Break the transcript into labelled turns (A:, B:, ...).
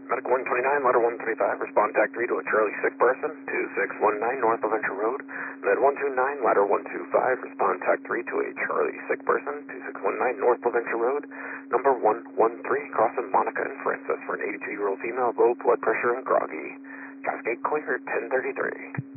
A: Medic 129, ladder 135, respond TAC 3 to a Charlie sick person, 2619 North LaVenture Road. Med 129, ladder 125, respond TAC 3 to a Charlie sick person, 2619 North LaVenture Road. Number 113, crossing Monica and Francis for an 82-year-old female, low blood pressure and groggy. Cascade clear, 1033.